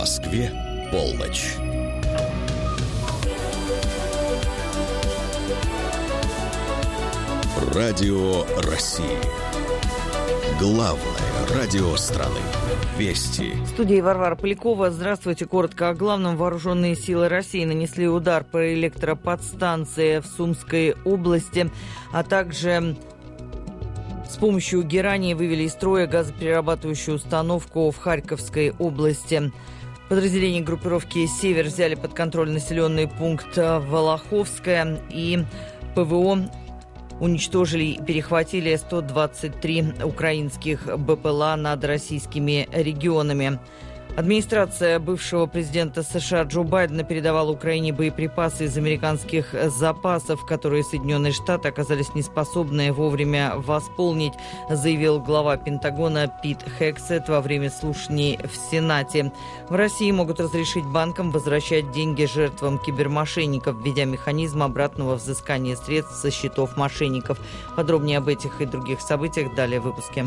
Москве полночь. Радио России. Главное радио страны. Вести. В студии Варвара Полякова. Здравствуйте. Коротко о главном. Вооруженные силы России нанесли удар по электроподстанции в Сумской области, а также с помощью герани вывели из строя газоперерабатывающую установку в Харьковской области. Подразделения группировки «Север» взяли под контроль населенный пункт Волоховское, и ПВО уничтожили и перехватили 123 украинских БПЛА над российскими регионами. Администрация бывшего президента США Джо Байдена передавала Украине боеприпасы из американских запасов, которые Соединенные Штаты оказались неспособны вовремя восполнить, заявил глава Пентагона Пит Хексет во время слушаний в Сенате. В России могут разрешить банкам возвращать деньги жертвам кибермошенников, введя механизм обратного взыскания средств со счетов мошенников. Подробнее об этих и других событиях далее в выпуске.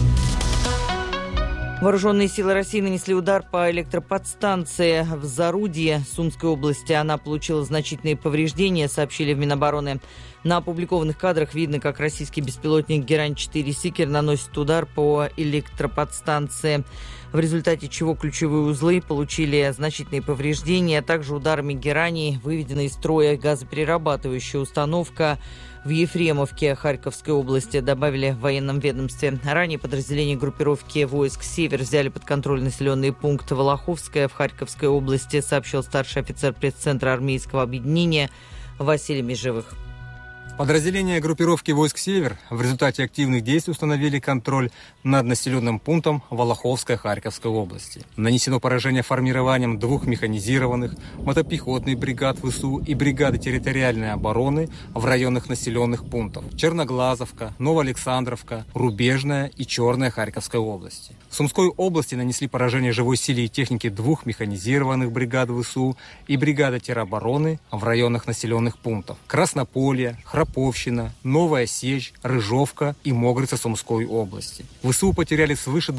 Вооруженные силы России нанесли удар по электроподстанции в Зарудье Сумской области. Она получила значительные повреждения, сообщили в Минобороны. На опубликованных кадрах видно, как российский беспилотник Герань-4 «Сикер» наносит удар по электроподстанции, в результате чего ключевые узлы получили значительные повреждения. Также ударами гераней выведена из строя газоперерабатывающая установка в Ефремовке Харьковской области, добавили в военном ведомстве. Ранее подразделения группировки войск «Север» взяли под контроль населенный пункт Волоховское в Харьковской области, сообщил старший офицер пресс-центра армейского объединения Василий Межевых. Подразделения группировки войск «Север» в результате активных действий установили контроль над населенным пунктом Волоховской Харьковской области. Нанесено поражение формированием 2 механизированных мотопехотных бригад ВСУ и бригады территориальной обороны в районах населенных пунктов Черноглазовка, Новоалександровка, Рубежная и Черная Харьковской области. В Сумской области нанесли поражение живой силе и технике 2 механизированных бригад ВСУ и бригады теробороны в районах населенных пунктов Краснополье, Храповщина, Новая Сечь, Рыжовка и Могрица Сумской области. ВСУ потеряли свыше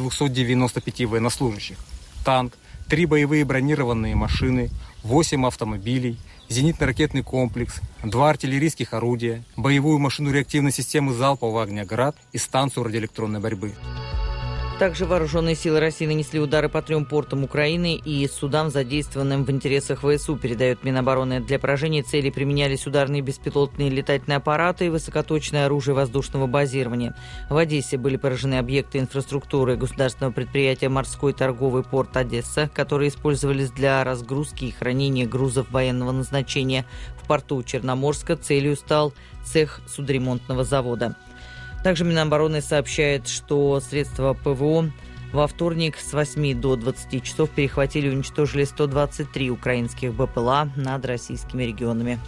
295 военнослужащих. Танк, 3 боевые бронированные машины, 8 автомобилей, зенитно-ракетный комплекс, 2 артиллерийских орудия, боевую машину реактивной системы залпового огня «Град» и станцию радиоэлектронной борьбы. Также вооруженные силы России нанесли удары по 3 портам Украины и судам, задействованным в интересах ВСУ, передает Минобороны. Для поражения целей применялись ударные беспилотные летательные аппараты и высокоточное оружие воздушного базирования. В Одессе были поражены объекты инфраструктуры государственного предприятия «Морской торговый порт Одесса», которые использовались для разгрузки и хранения грузов военного назначения. В порту Черноморска целью стал цех судоремонтного завода. Также Минобороны сообщает, что средства ПВО во вторник с 8 до 20 часов перехватили и уничтожили 123 украинских БПЛА над российскими регионами.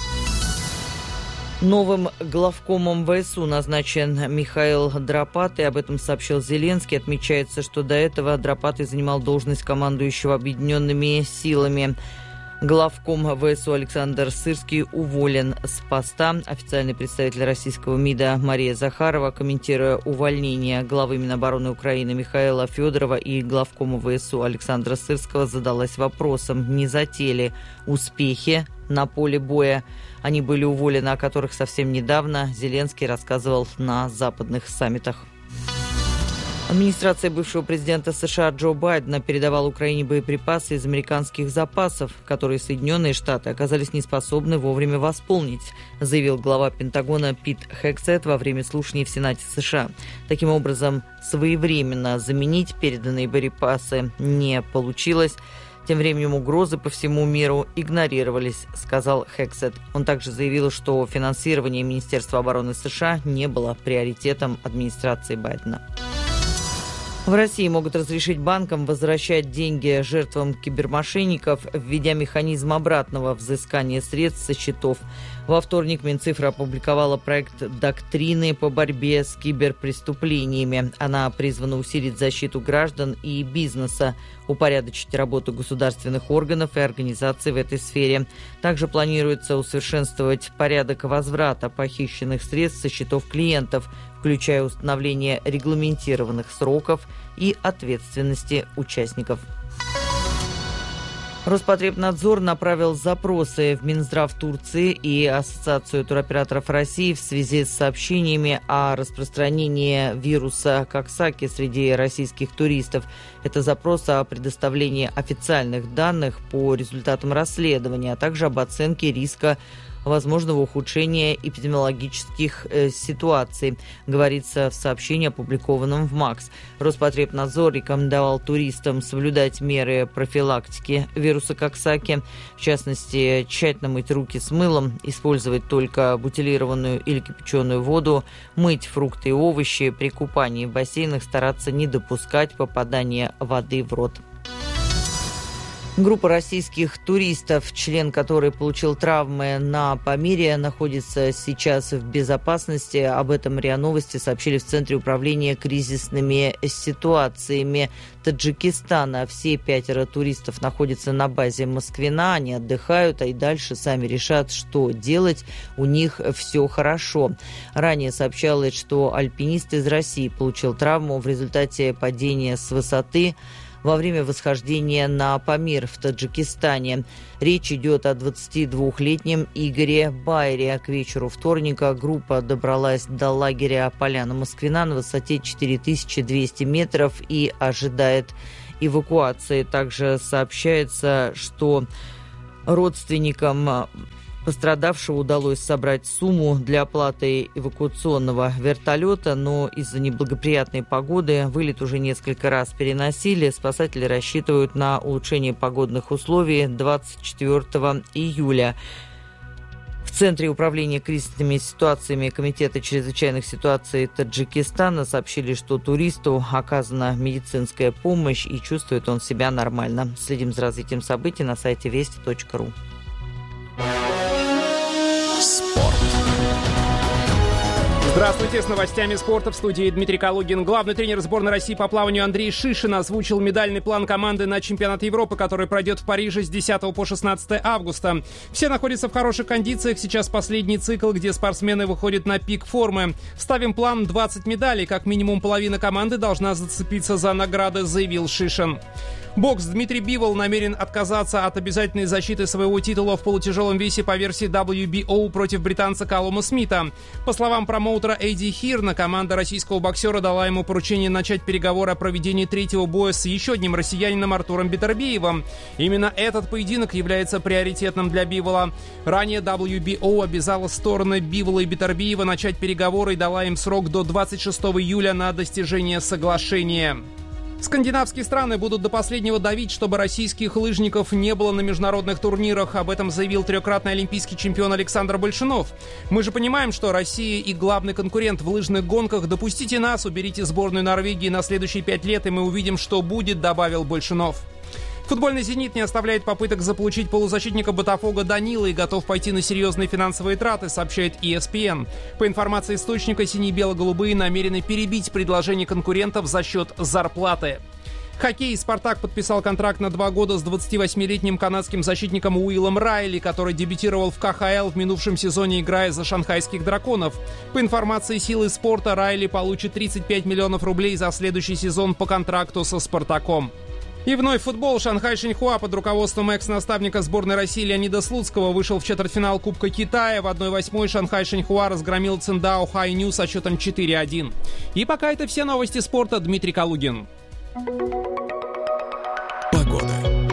Новым главкомом ВСУ назначен Михаил Драпатый. Об этом сообщил Зеленский. Отмечается, что до этого Драпатый занимал должность командующего объединенными силами. Главком ВСУ Александр Сырский уволен с поста. Официальный представитель российского МИДа Мария Захарова, комментируя увольнение главы Минобороны Украины Михаила Федорова и главкома ВСУ Александра Сырского, задалась вопросом, не за те ли успехи на поле боя они были уволены, о которых совсем недавно Зеленский рассказывал на западных саммитах. Администрация бывшего президента США Джо Байдена передавала Украине боеприпасы из американских запасов, которые Соединенные Штаты оказались неспособны вовремя восполнить, заявил глава Пентагона Пит Хексет во время слушаний в Сенате США. Таким образом, своевременно заменить переданные боеприпасы не получилось. Тем временем угрозы по всему миру игнорировались, сказал Хексет. Он также заявил, что финансирование Министерства обороны США не было приоритетом администрации Байдена. В России могут разрешить банкам возвращать деньги жертвам кибермошенников, введя механизм обратного взыскания средств со счетов. Во вторник Минцифра опубликовала проект доктрины по борьбе с киберпреступлениями. Она призвана усилить защиту граждан и бизнеса, упорядочить работу государственных органов и организаций в этой сфере. Также планируется усовершенствовать порядок возврата похищенных средств со счетов клиентов, включая установление регламентированных сроков и ответственности участников. Роспотребнадзор направил запросы в Минздрав Турции и Ассоциацию туроператоров России в связи с сообщениями о распространении вируса Коксаки среди российских туристов. Это запрос о предоставлении официальных данных по результатам расследования, а также об оценке риска возможного ухудшения эпидемиологических ситуаций, говорится в сообщении, опубликованном в МАКС. Роспотребнадзор рекомендовал туристам соблюдать меры профилактики вируса Коксаки, в частности, тщательно мыть руки с мылом, использовать только бутилированную или кипяченую воду, мыть фрукты и овощи, при купании в бассейнах стараться не допускать попадания воды в рот. Группа российских туристов, член которой получил травмы на Памире, находится сейчас в безопасности. Об этом РИА Новости сообщили в Центре управления кризисными ситуациями Таджикистана. Все 5 туристов находятся на базе Москвина, они отдыхают, а и дальше сами решат, что делать. У них все хорошо. Ранее сообщалось, что альпинист из России получил травму в результате падения с высоты во время восхождения на Памир в Таджикистане. Речь идет о 22-летнем Игоре Байре. К вечеру вторника группа добралась до лагеря Поляна Москвина на высоте 4200 метров и ожидает эвакуации. Также сообщается, что родственникам пострадавшего удалось собрать сумму для оплаты эвакуационного вертолета, но из-за неблагоприятной погоды вылет уже несколько раз переносили. Спасатели рассчитывают на улучшение погодных условий 24 июля. В Центре управления кризисными ситуациями Комитета чрезвычайных ситуаций Таджикистана сообщили, что туристу оказана медицинская помощь и чувствует он себя нормально. Следим за развитием событий на сайте вести.ру. Здравствуйте, с новостями спорта в студии Дмитрий Калугин. Главный тренер сборной России по плаванию Андрей Шишин озвучил медальный план команды на чемпионат Европы, который пройдет в Париже с 10 по 16 августа. Все находятся в хороших кондициях. Сейчас последний цикл, где спортсмены выходят на пик формы. Ставим план 20 медалей. Как минимум половина команды должна зацепиться за награды, заявил Шишин. Бокс. Дмитрий Бивол намерен отказаться от обязательной защиты своего титула в полутяжелом весе по версии WBO против британца Калума Смита. По словам промоутера Эдди Хирна, команда российского боксера дала ему поручение начать переговоры о проведении третьего боя с еще одним россиянином Артуром Бетербиевым. Именно этот поединок является приоритетным для Бивола. Ранее WBO обязала стороны Бивола и Бетербиева начать переговоры и дала им срок до 26 июля на достижение соглашения. Скандинавские страны будут до последнего давить, чтобы российских лыжников не было на международных турнирах. Об этом заявил трехкратный олимпийский чемпион Александр Большунов. «Мы же понимаем, что Россия и главный конкурент в лыжных гонках. Допустите нас, уберите сборную Норвегии на следующие 5 лет, и мы увидим, что будет», — добавил Большунов. Футбольный «Зенит» не оставляет попыток заполучить полузащитника Ботафого Данила и готов пойти на серьезные финансовые траты, сообщает ESPN. По информации источника, сине-бело-голубые намерены перебить предложение конкурентов за счет зарплаты. Хоккей. «Спартак» подписал контракт на 2 года с 28-летним канадским защитником Уиллом Райли, который дебютировал в КХЛ в минувшем сезоне, играя за шанхайских «Драконов». По информации «Силы спорта», Райли получит 35 миллионов рублей за следующий сезон по контракту со «Спартаком». И вновь футбол. Шанхай Шеньхуа под руководством экс-наставника сборной России Леонида Слуцкого вышел в четвертьфинал Кубка Китая. В 1/8 Шанхай Шеньхуа разгромил Циндао Хайню со счетом 4-1. И пока это все новости спорта. Дмитрий Калугин. Погода.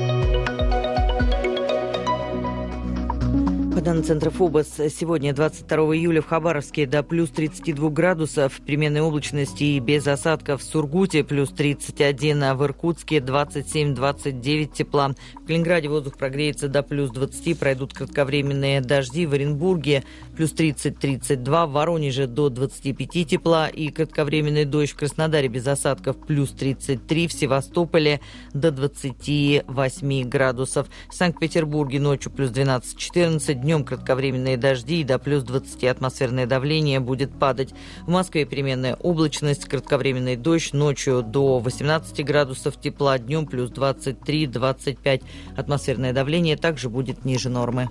По данным Центра ФОБОС, сегодня, 22 июля, в Хабаровске до плюс 32 градусов, переменной облачности и без осадков. В Сургуте плюс 31, а в Иркутске 27-29 тепла. В Калининграде воздух прогреется до плюс 20, пройдут кратковременные дожди. В Оренбурге плюс 30-32, в Воронеже до 25 тепла и кратковременный дождь. В Краснодаре без осадков плюс 33, в Севастополе до 28 градусов. В Санкт-Петербурге ночью плюс 12-14, днем кратковременные дожди и до плюс 20 атмосферное давление будет падать. В Москве переменная облачность, кратковременный дождь, ночью до 18 градусов тепла, днем плюс 23-25. Атмосферное давление также будет ниже нормы.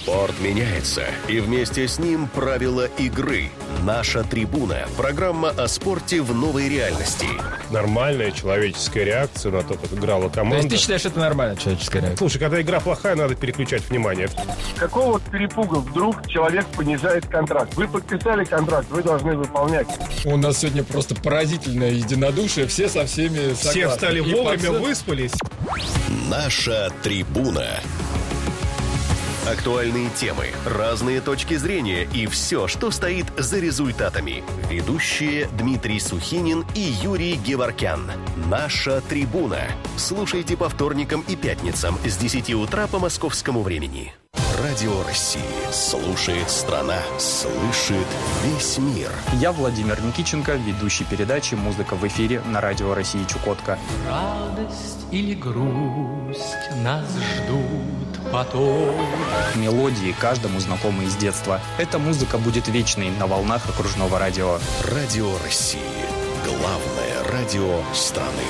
Спорт меняется, и вместе с ним правила игры. «Наша трибуна» – программа о спорте в новой реальности. Нормальная человеческая реакция на то, как играла команда. То есть ты считаешь, это нормальная человеческая реакция? Слушай, когда игра плохая, надо переключать внимание. Какого перепуга вдруг человек понижает контракт? Вы подписали контракт, вы должны выполнять. У нас сегодня просто поразительное единодушие, все со всеми согласны. Все встали вовремя, выспались. «Наша трибуна». Актуальные темы, разные точки зрения и все, что стоит за результатами. Ведущие Дмитрий Сухинин и Юрий Геворкян. «Наша трибуна». Слушайте по вторникам и пятницам с 10 утра по московскому времени. Радио России. Слушает страна. Слышит весь мир. Я Владимир Никитченко, ведущий передачи «Музыка в эфире» на Радио России Чукотка. Радость или грусть нас ждут потом. Мелодии каждому знакомы из детства. Эта музыка будет вечной на волнах окружного радио. Радио России. Главное радио страны.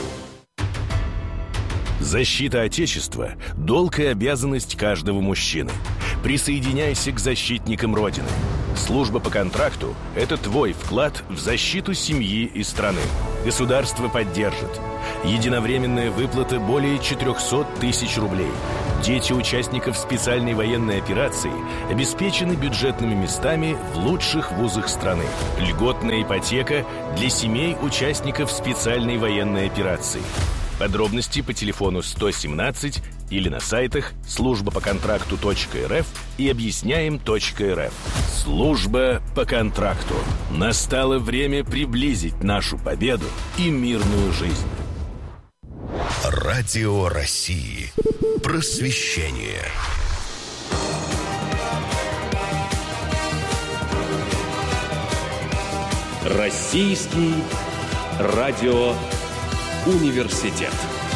Защита Отечества – долг и обязанность каждого мужчины. Присоединяйся к защитникам Родины. Служба по контракту – это твой вклад в защиту семьи и страны. Государство поддержит. Единовременная выплата более 400 тысяч рублей. Дети участников специальной военной операции обеспечены бюджетными местами в лучших вузах страны. Льготная ипотека для семей участников специальной военной операции. Подробности по телефону 117 или на сайтах службапоконтракту.рф и объясняем.рф. Служба по контракту. Настало время приблизить нашу победу и мирную жизнь. Радио России. Просвещение. Российский радиоуниверситет.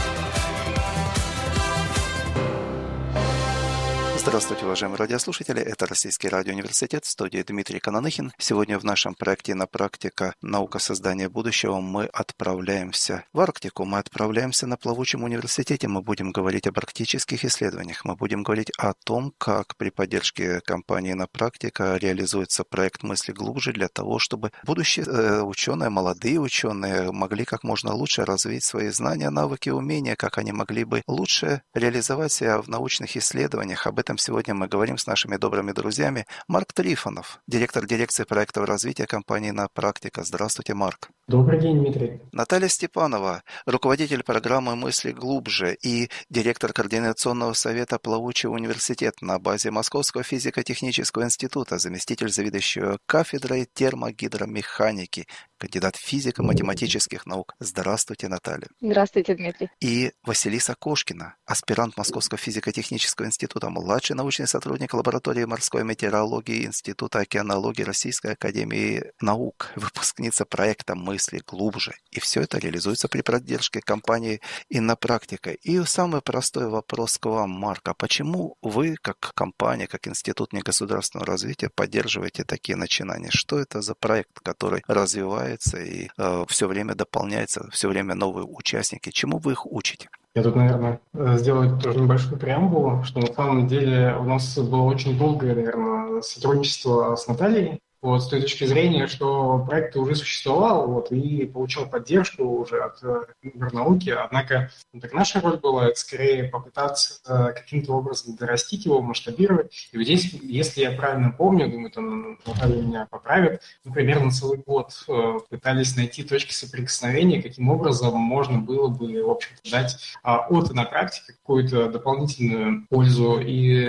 Здравствуйте, уважаемые радиослушатели. Это Российский радиоуниверситет, в студии Дмитрий Кананыхин. Сегодня в нашем проекте «Инопрактика. Наука создания будущего» мы отправляемся в Арктику. Мы отправляемся на плавучем университете. Мы будем говорить об арктических исследованиях. Мы будем говорить о том, как при поддержке компании «Инопрактика» реализуется проект «Мысли глубже» для того, чтобы будущие ученые, молодые ученые могли как можно лучше развить свои знания, навыки, умения, как они могли бы лучше реализовать себя в научных исследованиях. Об этом сегодня мы говорим с нашими добрыми друзьями. Марк Трифонов, директор дирекции проектов развития компании «Инопрактика». Здравствуйте, Марк. Добрый день, Дмитрий. Наталья Степанова, руководитель программы «Мысли глубже» и директор Координационного совета «Плавучий университет» на базе Московского физико-технического института, заместитель заведующего кафедрой термогидромеханики, кандидат физико-математических наук. Здравствуйте, Наталья. Здравствуйте, Дмитрий. И Василиса Кошкина, аспирант Московского физико-технического института, младший научный сотрудник лаборатории морской метеорологии Института океанологии Российской академии наук, выпускница проекта «Мысли глубже». И все это реализуется при поддержке компании «Инопрактика». И самый простой вопрос к вам, Марк. А почему вы, как компания, как институт негосударственного развития, поддерживаете такие начинания? Что это за проект, который развивается и все время дополняется, все время новые участники? Чему вы их учите? Я тут, наверное, сделаю тоже небольшую преамбулу, что на самом деле у нас было очень долгое, наверное, сотрудничество с Натальей. Вот, с той точки зрения, что проект уже существовал, вот, и получал поддержку уже от науки. Однако так наша роль была это скорее попытаться каким-то образом дорастить его, масштабировать. И вот здесь, если я правильно помню, думаю, там Наталья меня поправит, мы примерно целый год пытались найти точки соприкосновения, каким образом можно было бы, в общем-то, дать от Инопрактики какую-то дополнительную пользу и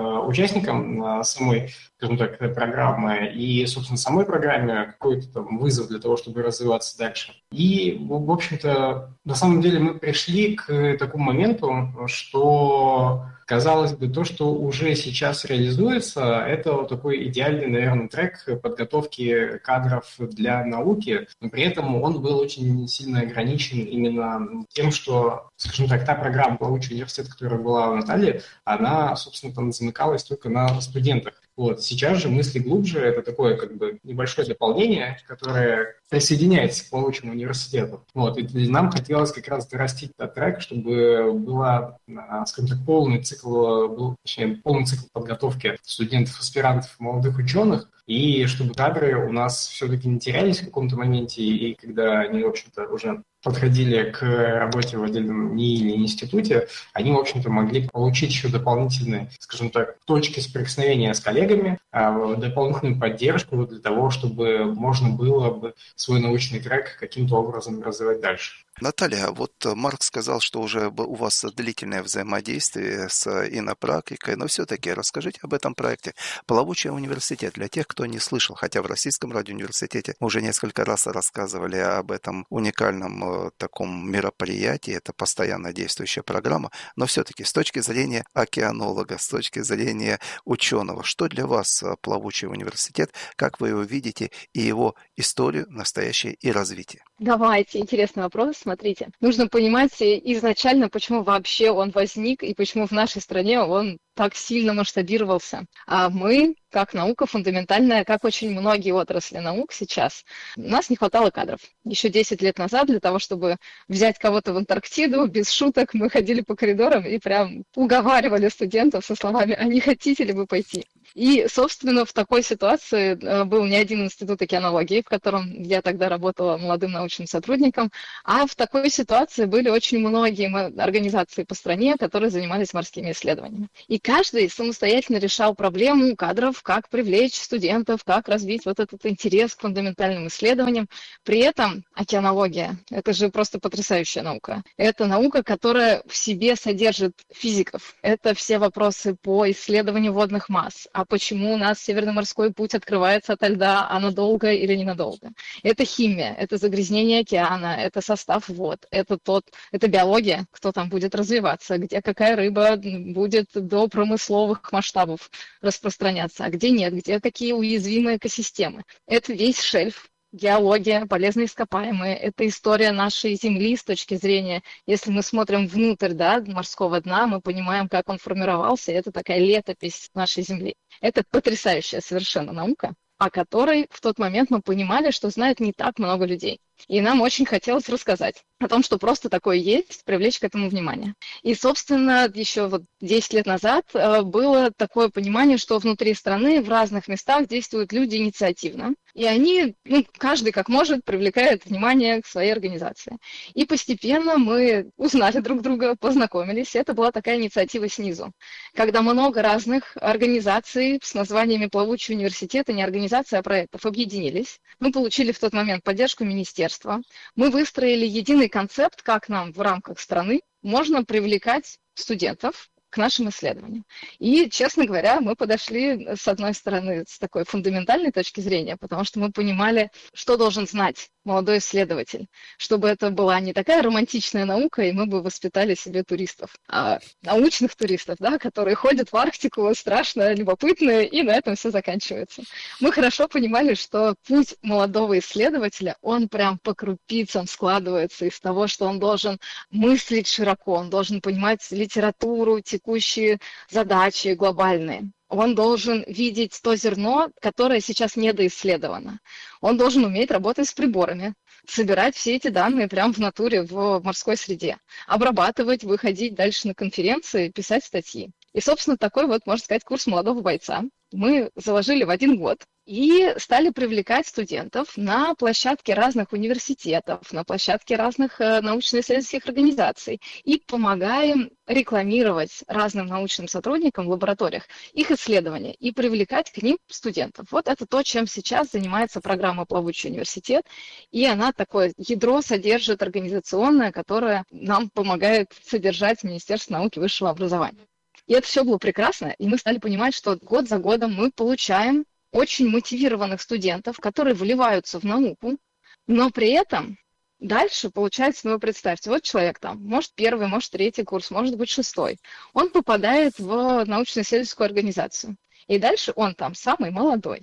участникам самой, скажем так, программы, и, собственно, самой программе какой-то там вызов для того, чтобы развиваться дальше. И, в общем-то, на самом деле мы пришли к такому моменту, что, казалось бы, то, что уже сейчас реализуется, это вот такой идеальный, наверное, трек подготовки кадров для науки, но при этом он был очень сильно ограничен именно тем, что, скажем так, та программа «Плавучий университет», которая была у Натальи, она, собственно, там замыкалась только на студентах. Вот. Сейчас же «Мысли глубже» — это такое как бы небольшое дополнение, которое присоединяется к плавучему университету. Вот, и нам хотелось как раз дорастить этот трек, чтобы была, скажем так, полный цикл подготовки студентов, аспирантов, молодых ученых, и чтобы кадры у нас все-таки не терялись в каком-то моменте, и когда они, в общем-то, уже подходили к работе в отдельном НИИ или институте, они, в общем-то, могли получить еще дополнительные, скажем так, точки соприкосновения с коллегами, дополнительную поддержку для того, чтобы можно было бы свой научный трек каким-то образом развивать дальше. Наталья, вот Марк сказал, что уже у вас длительное взаимодействие с инопрактикой, но все-таки расскажите об этом проекте «Плавучий университет» для тех, кто не слышал, хотя в Российском радиоуниверситете мы уже несколько раз рассказывали об этом уникальном таком мероприятии, это постоянно действующая программа, но все-таки с точки зрения океанолога, с точки зрения ученого, что для вас Плавучий университет, как вы его видите и его историю, настоящее и развитие? Давайте, интересный вопрос. Смотрите, нужно понимать изначально, почему вообще он возник и почему в нашей стране он так сильно масштабировался. А мы, как наука фундаментальная, как очень многие отрасли наук сейчас, у нас не хватало кадров. Еще 10 лет назад для того, чтобы взять кого-то в Антарктиду, без шуток, мы ходили по коридорам и прям уговаривали студентов со словами «А не хотите ли вы пойти?». И, собственно, в такой ситуации был не один институт океанологии, в котором я тогда работала молодым научным сотрудником, а в такой ситуации были очень многие организации по стране, которые занимались морскими исследованиями. И каждый самостоятельно решал проблему кадров, как привлечь студентов, как развить вот этот интерес к фундаментальным исследованиям. При этом океанология – это же просто потрясающая наука. Это наука, которая в себе содержит физиков. Это все вопросы по исследованию водных масс. А почему у нас Северный морской путь открывается ото льда, а надолго или ненадолго? Это химия, это загрязнение океана, это состав вод, это биология, кто там будет развиваться, где какая рыба будет до промысловых масштабов распространяться, а где нет, где какие уязвимые экосистемы. Это весь шельф. Геология, полезные ископаемые, это история нашей Земли с точки зрения, если мы смотрим внутрь морского дна, мы понимаем, как он формировался, это такая летопись нашей Земли. Это потрясающая совершенно наука, о которой в тот момент мы понимали, что знает не так много людей. И нам очень хотелось рассказать о том, что просто такое есть, привлечь к этому внимание. И, собственно, еще 10 лет назад было такое понимание, что внутри страны в разных местах действуют люди инициативно. И они, каждый как может, привлекает внимание к своей организации. И постепенно мы узнали друг друга, познакомились. Это была такая инициатива снизу. Когда много разных организаций с названиями «Плавучий университет», не организаций, а проектов, объединились. Мы получили в тот момент поддержку министерства. Мы выстроили единый концепт, как нам в рамках страны можно привлекать студентов к нашим исследованиям. И, честно говоря, мы подошли, с одной стороны, с такой фундаментальной точки зрения, потому что мы понимали, что должен знать молодой исследователь, чтобы это была не такая романтичная наука, и мы бы воспитали себе туристов, а научных туристов, которые ходят в Арктику, страшно любопытные, и на этом все заканчивается. Мы хорошо понимали, что путь молодого исследователя, он прям по крупицам складывается из того, что он должен мыслить широко, он должен понимать литературу, текущие задачи глобальные. Он должен видеть то зерно, которое сейчас недоисследовано. Он должен уметь работать с приборами, собирать все эти данные прямо в натуре, в морской среде, обрабатывать, выходить дальше на конференции, писать статьи. И, собственно, такой можно сказать, курс молодого бойца мы заложили в 1 год и стали привлекать студентов на площадке разных университетов, на площадке разных научно-исследовательских организаций и помогаем рекламировать разным научным сотрудникам в лабораториях их исследования и привлекать к ним студентов. Вот это то, чем сейчас занимается программа «Плавучий университет», и она такое ядро содержит организационное, которое нам помогает содержать Министерство науки и высшего образования. И это все было прекрасно, и мы стали понимать, что год за годом мы получаем очень мотивированных студентов, которые вливаются в науку, но при этом дальше получается, вы представьте, вот человек там, может 1-й, может 3-й курс, может быть 6-й, он попадает в научно-исследовательскую организацию, и дальше он там самый молодой.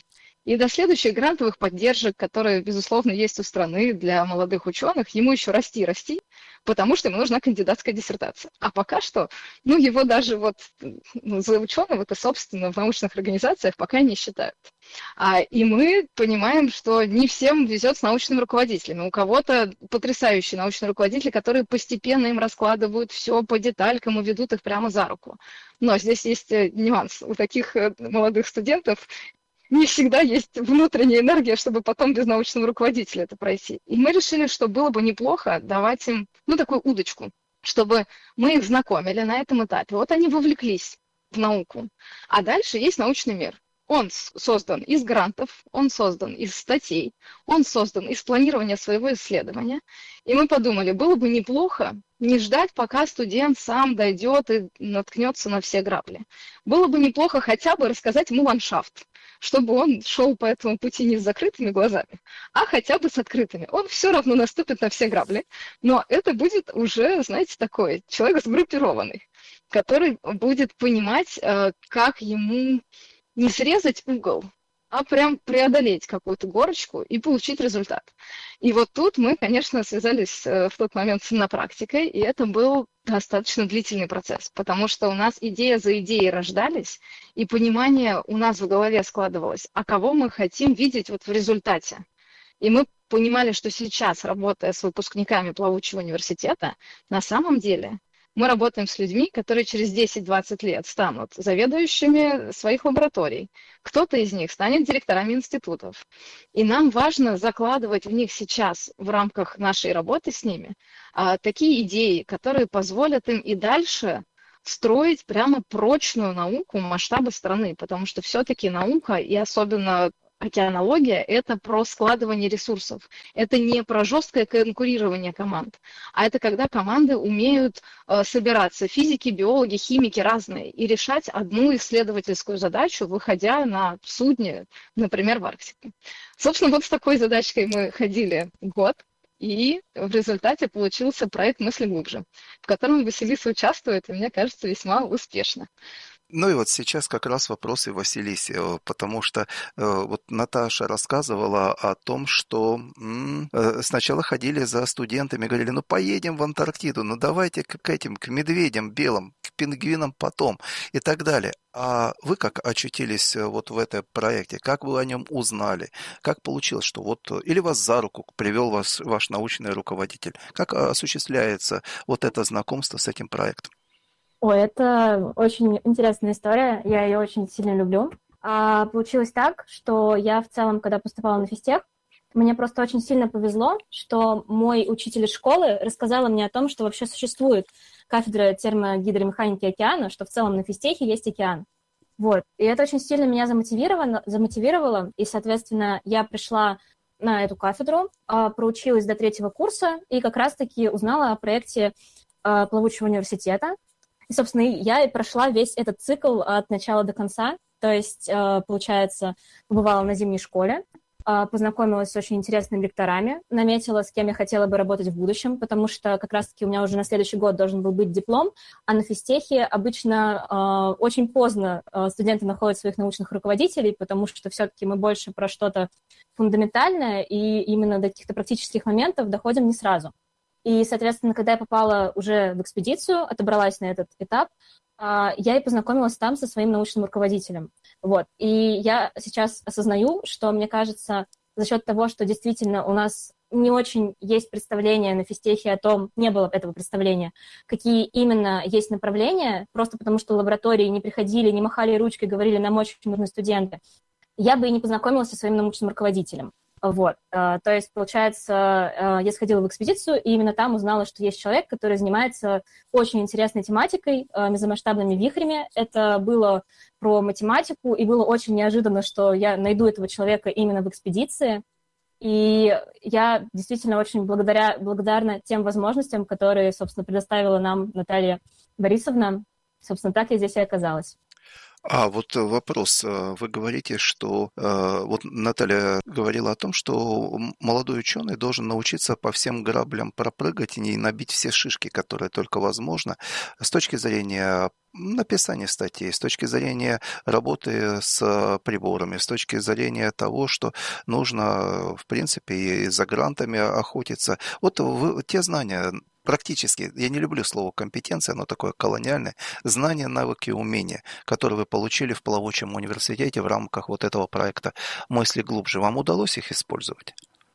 И до следующих грантовых поддержек, которые, безусловно, есть у страны для молодых ученых, ему еще расти, потому что ему нужна кандидатская диссертация. А пока что, его даже за ученого-то, собственно, в научных организациях пока не считают. И мы понимаем, что не всем везет с научными руководителями. У кого-то потрясающие научные руководители, которые постепенно им раскладывают все по деталькам и ведут их прямо за руку. Но здесь есть нюанс. У таких молодых студентов не всегда есть внутренняя энергия, чтобы потом без научного руководителя это пройти. И мы решили, что было бы неплохо давать им, такую удочку, чтобы мы их знакомили на этом этапе. Вот они вовлеклись в науку. А дальше есть научный мир. Он создан из грантов, он создан из статей, он создан из планирования своего исследования. И мы подумали, было бы неплохо не ждать, пока студент сам дойдет и наткнется на все грабли. Было бы неплохо хотя бы рассказать ему ландшафт, чтобы он шел по этому пути не с закрытыми глазами, а хотя бы с открытыми. Он все равно наступит на все грабли, но это будет уже, такой человек сгруппированный, который будет понимать, как ему не срезать угол, а прям преодолеть какую-то горочку и получить результат. И вот тут мы, конечно, связались в тот момент с иннопрактикой, и это был достаточно длительный процесс, потому что у нас идея за идеей рождались, и понимание у нас в голове складывалось, а кого мы хотим видеть в результате. И мы понимали, что сейчас, работая с выпускниками Плавучего университета, на самом деле мы работаем с людьми, которые через 10-20 лет станут заведующими своих лабораторий. Кто-то из них станет директорами институтов. И нам важно закладывать в них сейчас, в рамках нашей работы с ними, такие идеи, которые позволят им и дальше строить прямо прочную науку масштаба страны, потому что все-таки наука, и особенно океанология – это про складывание ресурсов. Это не про жесткое конкурирование команд, а это когда команды умеют собираться, физики, биологи, химики разные, и решать одну исследовательскую задачу, выходя на судне, например, в Арктику. Собственно, с такой задачкой мы ходили год, и в результате получился проект «Мысли глубже», в котором Василиса участвует, и мне кажется, весьма успешно. И сейчас как раз вопросы Василисе, потому что Наташа рассказывала о том, что сначала ходили за студентами, говорили, поедем в Антарктиду, давайте к медведям белым, к пингвинам потом и так далее. А вы как очутились в этом проекте? Как вы о нем узнали? Как получилось, что или вас за руку привел ваш научный руководитель? Как осуществляется это знакомство с этим проектом? Это очень интересная история, я ее очень сильно люблю. Получилось так, что я в целом, когда поступала на физтех, мне просто очень сильно повезло, что мой учитель из школы рассказала мне о том, что вообще существует кафедра термогидромеханики океана, что в целом на физтехе есть океан. И это очень сильно меня замотивировало, и, соответственно, я пришла на эту кафедру, проучилась до 3-го курса и как раз-таки узнала о проекте Плавучего университета. И, собственно, я и прошла весь этот цикл от начала до конца. То есть, получается, побывала на зимней школе, познакомилась с очень интересными лекторами, наметила, с кем я хотела бы работать в будущем, потому что как раз-таки у меня уже на следующий год должен был быть диплом, а на физтехе обычно очень поздно студенты находят своих научных руководителей, потому что все-таки мы больше про что-то фундаментальное, и именно до каких-то практических моментов доходим не сразу. И, соответственно, когда я попала уже в экспедицию, отобралась на этот этап, я и познакомилась там со своим научным руководителем. И я сейчас осознаю, что, мне кажется, за счет того, что действительно у нас не очень есть представление на физтехе о том, не было этого представления, какие именно есть направления, просто потому что лаборатории не приходили, не махали ручкой, говорили, нам очень нужны студенты, я бы и не познакомилась со своим научным руководителем. То есть, получается, я сходила в экспедицию, и именно там узнала, что есть человек, который занимается очень интересной тематикой, мезомасштабными вихрями. Это было про математику, и было очень неожиданно, что я найду этого человека именно в экспедиции. И я действительно очень благодарна тем возможностям, которые, собственно, предоставила нам Наталья Борисовна. Собственно, так я здесь и оказалась. Вот вопрос. Вы говорите, что вот Наталья говорила о том, что молодой ученый должен научиться по всем граблям пропрыгать и не набить все шишки, которые только возможно, с точки зрения написания статей, с точки зрения работы с приборами, с точки зрения того, что нужно, в принципе, и за грантами охотиться. Вот те знания, практически, я не люблю слово компетенция, оно такое колониальное, знания, навыки, умения, которые вы получили в Плавучем университете в рамках вот этого проекта «Мысли глубже». Вам удалось их использовать?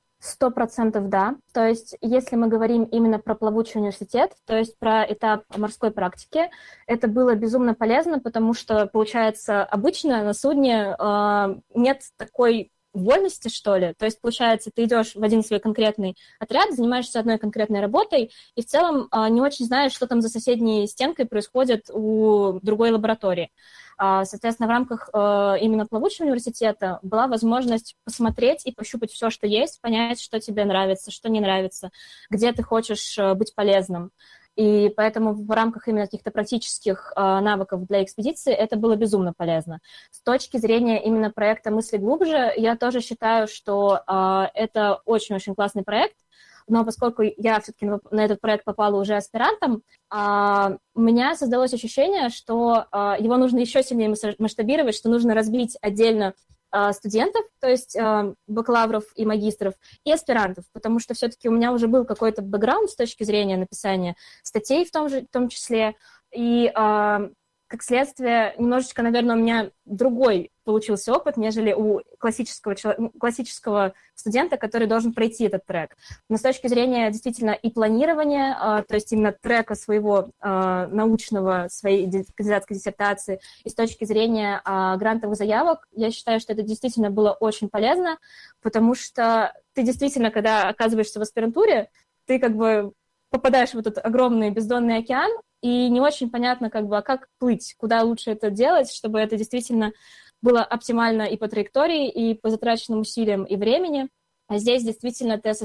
100% да. То есть, если мы говорим именно про Плавучий университет, то есть про этап морской практики, это было безумно полезно, потому что, получается, обычно на судне нет такой вольности, что ли. То есть, получается, ты идешь в один свой конкретный отряд, занимаешься одной конкретной работой, и в целом не очень знаешь, что там за соседней стенкой происходит у другой лаборатории. Соответственно, в рамках именно Плавучего университета была возможность посмотреть и пощупать все, что есть, понять, что тебе нравится, что не нравится, где ты хочешь быть полезным. И поэтому в рамках именно каких-то практических навыков для экспедиции это было безумно полезно. С точки зрения именно проекта «Мысли глубже», я тоже считаю, что это очень-очень классный проект, но поскольку я все-таки на этот проект попала уже аспирантом, у меня создалось ощущение, что его нужно еще сильнее масштабировать, что нужно разбить отдельно студентов, то есть бакалавров и магистров, и аспирантов, потому что все-таки у меня уже был какой-то бэкграунд с точки зрения написания статей в том числе, и как следствие немножечко, наверное, у меня другой получился опыт, нежели у классического студента, который должен пройти этот трек. Но с точки зрения действительно и планирования, то есть именно трека своего научного, своей кандидатской диссертации, и с точки зрения грантовых заявок, я считаю, что это действительно было очень полезно, потому что ты действительно, когда оказываешься в аспирантуре, ты как бы попадаешь в этот огромный бездонный океан, и не очень понятно, как бы, а как плыть, куда лучше это делать, чтобы это действительно было оптимально и по траектории, и по затраченным усилиям и времени. А здесь действительно ты